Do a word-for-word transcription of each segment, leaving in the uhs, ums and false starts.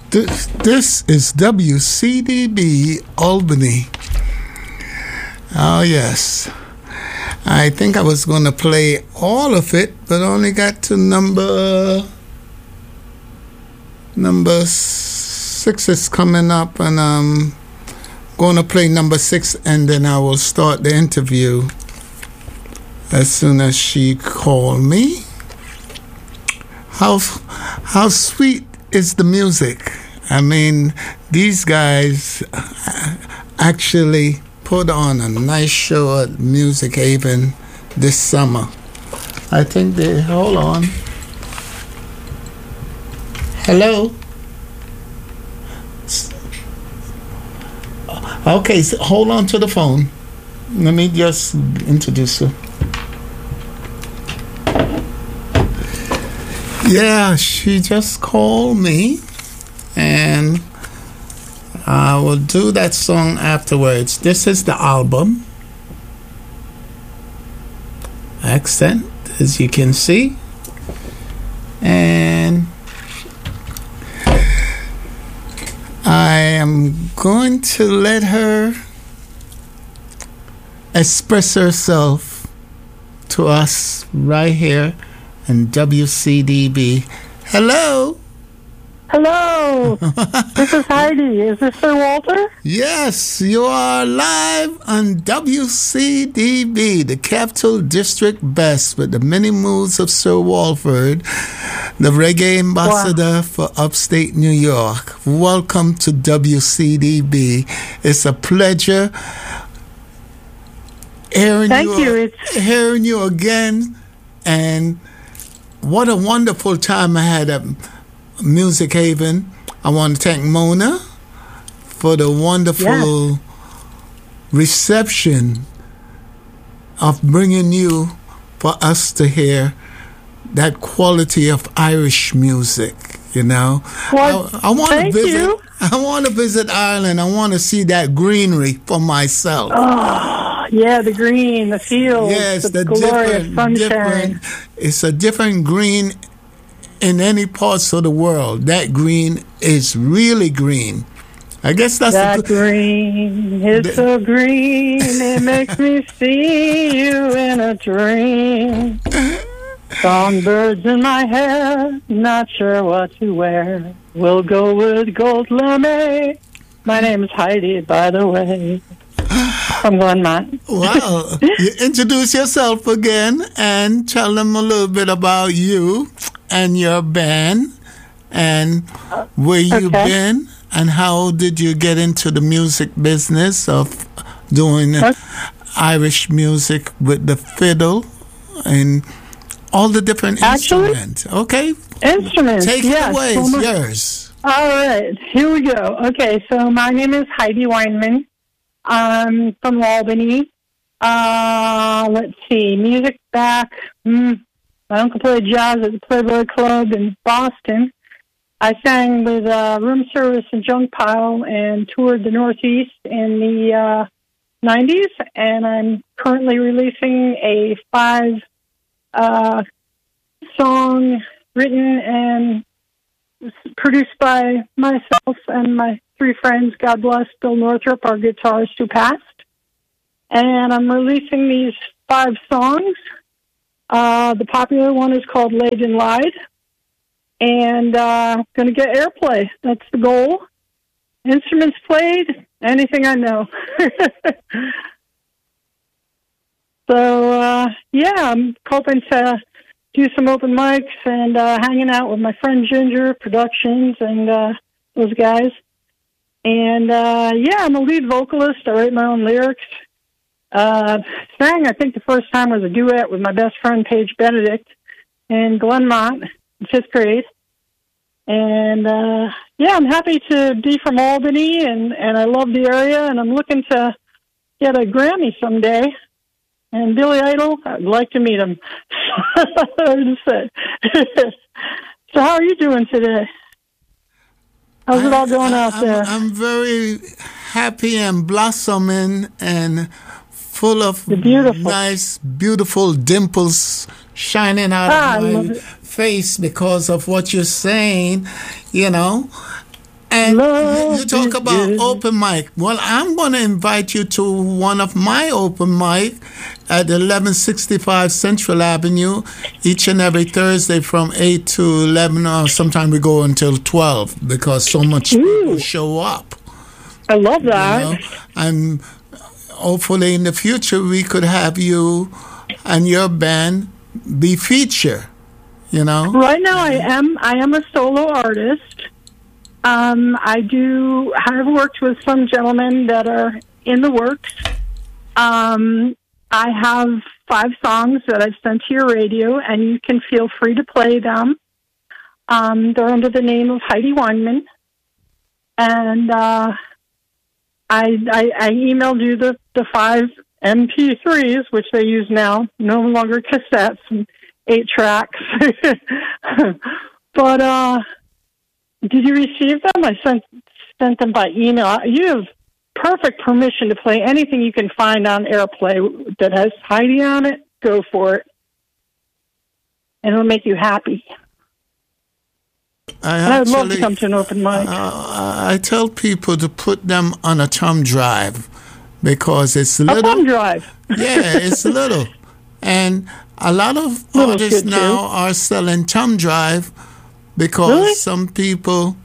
This, this is W C D B Albany. Oh, yes. I think I was going to play all of it, but only got to number... Number six is coming up, and I'm going to play number six, and then I will start the interview as soon as she called me. How, how sweet is the music? I mean, these guys actually put on a nice show at Music Haven this summer. I think they, hold on. Hello? Okay, so hold on to the phone. Let me just introduce her. Yeah, she just called me, and I will do that song afterwards. This is the album. Accent, as you can see. And I am going to let her express herself to us right here in W C D B. Hello. Hello. This is Heidi. Is this Sir Walter? Yes, you are live on W C D B, the Capital District Best, with the many moves of Sir Walford, the reggae ambassador wow. for upstate New York. Welcome to W C D B. It's a pleasure hearing Thank you, you. It's... hearing you again, and what a wonderful time I had at Music Haven. I want to thank Mona for the wonderful yeah. reception of bringing you for us to hear that quality of Irish music. You know, well, I, I want thank to visit. You. I want to visit Ireland. I want to see that greenery for myself. Oh, yeah, the green, the fields, yes, the, the glorious different, sunshine. Different, it's a different green in any parts of the world. That green is really green. I guess that's that the green is the, so green it makes me see you in a dream. Songbirds in my hair, not sure what to wear. We'll go with gold lame. My name is Heidi, by the way. From Glenmont. Wow. You introduce yourself again and tell them a little bit about you and your band and where you've okay. been and how did you get into the music business of doing okay. Irish music with the fiddle and all the different Actually, instruments. Okay? Instruments, Take yes. it away. So It's my, yours. All right. Here we go. Okay, so my name is Heidi Weinman. I'm from Albany. Uh, let's see. Music back. Mm, my uncle played jazz at the Playboy Club in Boston. I sang with uh, Room Service and Junk Pile and toured the Northeast in the uh, nineties. And I'm currently releasing a five uh, song written and produced by myself and my three friends. God bless Bill Northrop, our guitarist who passed. And I'm releasing these five songs. Uh, the popular one is called Laid and Lied. And uh, going to get airplay. That's the goal. Instruments played, anything I know. so, uh, yeah, I'm hoping to do some open mics and uh, hanging out with my friend Ginger Productions and uh, those guys. And, uh, yeah, I'm a lead vocalist. I write my own lyrics. Uh, sang, I think the first time was a duet with my best friend Paige Benedict in Glenmont in fifth grade. And, uh, yeah, I'm happy to be from Albany, and, and I love the area, and I'm looking to get a Grammy someday. And Billy Idol, I'd like to meet him. So how are you doing today? How's it all going I, out I'm, there? I'm very happy and blossoming and full of beautiful. nice, beautiful dimples shining out ah, of my face because of what you're saying, you know. And Love you talk is about good. open mic. Well, I'm going to invite you to one of my open mic at eleven sixty-five Central Avenue each and every Thursday from eight to eleven, or sometimes we go until twelve because so much people show up. I love that. You know? And hopefully in the future we could have you and your band be featured, you know? Right now, I am I am a solo artist. Um, I do have worked with some gentlemen that are in the works. Um, I have five songs that I've sent to your radio, and you can feel free to play them. Um, they're under the name of Heidi Weinman, and uh, I, I I emailed you the the five M P threes, which they use now, no longer cassettes and eight tracks. But uh, did you receive them? I sent sent them by email. You have perfect permission to play anything you can find on AirPlay that has Heidi on it. Go for it, and it'll make you happy. I, and I would actually, love to come to an open mic. Uh, I tell people to put them on a thumb drive because it's little. A thumb drive. Yeah, it's little. And a lot of Little's artists good, now too. are selling thumb drive because Really? some people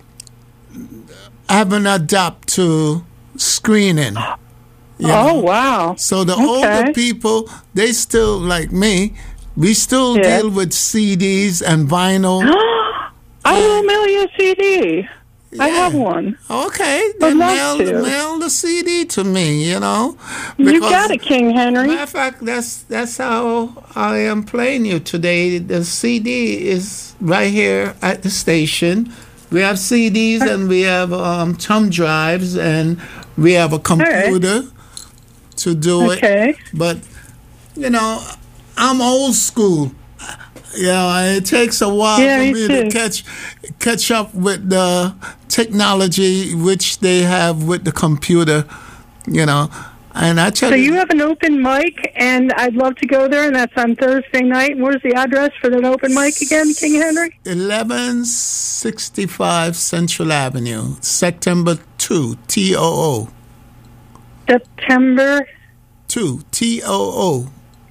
haven't adapted to screening. you Oh, know. wow. So the Okay. older people, they still, like me, we still Yeah. deal with C Ds and vinyl. I will mail you a C D. I Yeah. have one. Okay, then love mail, to. mail the C D to me, you know. You Because- got it, King Henry. Matter of fact, that's that's how I am playing you today. The C D is right here at the station. We have C Ds and we have um, thumb drives and we have a computer to do it. Okay. But you know, I'm old school. You know, it takes a while Yeah, for me me too. to catch catch up with the technology which they have with the computer. You know, and I tell So you. you have an open mic, and I'd love to go there, and that's on Thursday night. Where's the address for that open mic again, King Henry? eleven sixty-five Central Avenue, September two, T O O. September two, T O O.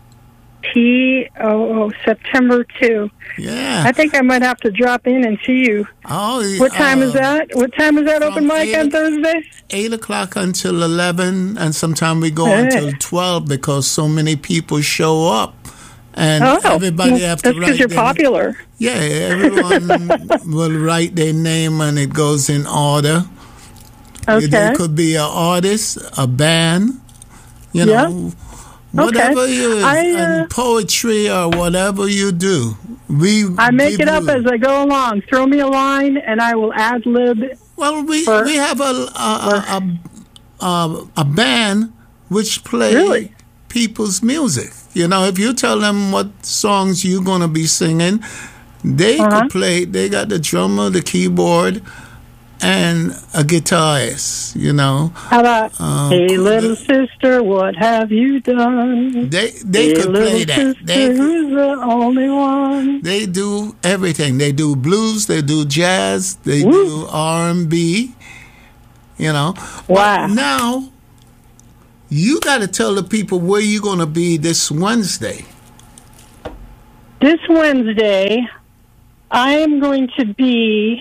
T O O, September second. Yeah. I think I might have to drop in and see you. Oh, What time is uh, that? What time is that from open mic eight on o- Thursday? eight o'clock until eleven, and sometimes we go Hey. until twelve because so many people show up. And Oh, everybody well, have to that's write because you're their- popular. Yeah, everyone will write their name and it goes in order. Okay. There could be an artist, a band, you Yeah. know, whatever Okay. you I, uh, and poetry or whatever you do. We I make give it up you- as I go along. Throw me a line, and I will ad lib. Well, we for- we have a a, a, a, a, a band which play Really? people's music. You know, if you tell them what songs you're gonna be singing, they Uh-huh. could play. They got the drummer, the keyboard, and a guitarist. You know, How about, Um, hey, little sister, what have you done? they they hey, could little play that. sister, They who's the only one? they do everything. They do blues. They do jazz. They Woo. do R and B. You know. Wow. But now, you got to tell the people where you're going to be this Wednesday. This Wednesday, I am going to be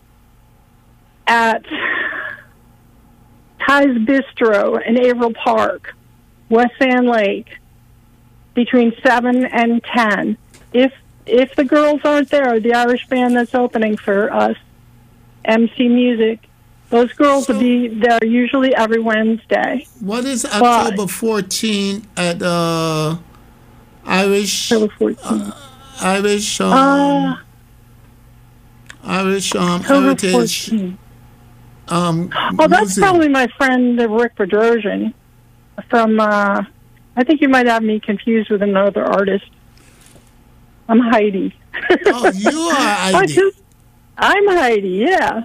at Ty's Bistro in Averill Park, West Sand Lake, between seven and ten. If if the girls aren't there, the Irish band that's opening for us, M C Music, those girls So- will be there usually every Wednesday. What is October fourteenth at uh, Irish October fourteenth. Irish um, Uh, Irish um, October Heritage fourteenth. um, Oh, that's Museum? probably my friend uh, Rick Bedrosian from, uh, I think you might have me confused with another artist. I'm Heidi. Oh, you are I Heidi. just, I'm Heidi, yeah.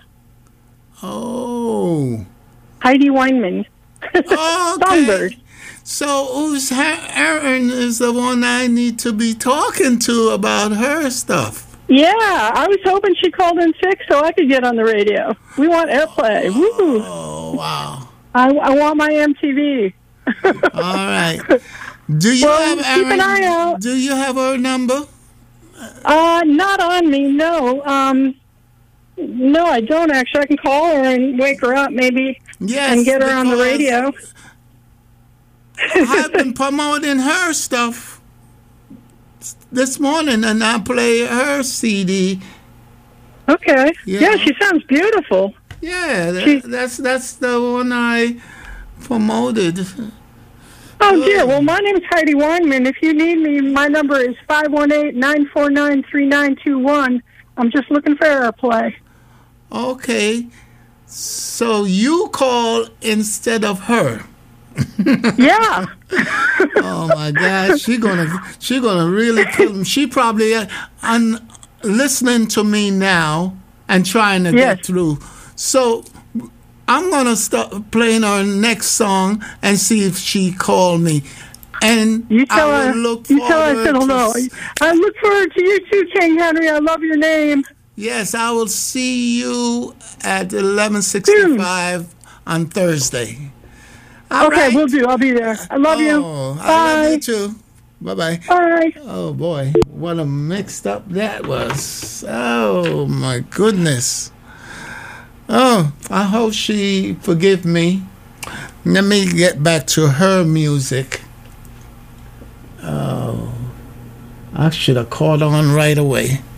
Oh. Heidi Weinman. Okay. Songbird. So, who's Ha- Aaron is the one I need to be talking to about her stuff. Yeah, I was hoping she called in sick so I could get on the radio. We want airplay. Woo! Oh, wow. I, I want my M T V. All right. Do you Well, have keep an Erin- eye out. Do you have her number? Uh, not on me, no. Um, no, I don't actually. I can call her and wake her up, maybe, Yes. and get her on the because radio. I've been promoting her stuff this morning, and I play her C D. Okay. Yeah. Yeah, she sounds beautiful. Yeah, that, She- that's that's the one I promoted. Oh, dear. Well, my name is Heidi Weinman. If you need me, my number is five one eight, nine four nine, three nine two one. I'm just looking for airplay. Okay, so you call instead of her. Yeah. Oh my God, she gonna she gonna really kill him. She probably uh, un, listening to me now and trying to Yes. get through. So I'm gonna start playing her next song and see if she called me. And You tell I will her. look You tell her I said forward hello. to- I look forward to you too, King Henry. I love your name. Yes, I will see you at eleven sixty-five on Thursday. All Okay, right. we'll do. I'll be there. I love you. Oh, Bye. I love you too. Bye-bye. Bye. Oh, boy. What a mixed up that was. Oh, my goodness. Oh, I hope she forgive me. Let me get back to her music. Oh, I should have caught on right away.